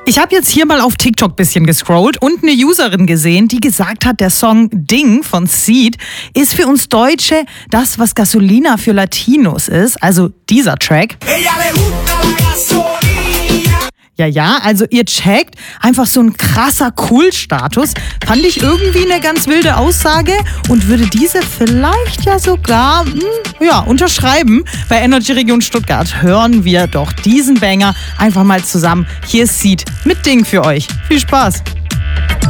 Ich habe jetzt hier mal auf TikTok ein bisschen gescrollt und eine Userin gesehen, die gesagt hat, der Song Ding von Seed ist für uns Deutsche das, was Gasolina für Latinos ist, also dieser Track. Ja, also ihr checkt, einfach so ein krasser Cool-Status. Fand ich irgendwie eine ganz wilde Aussage und würde diese vielleicht ja sogar unterschreiben. Bei Energy Region Stuttgart hören wir doch diesen Banger einfach mal zusammen. Hier ist Seed mit Ding für euch. Viel Spaß!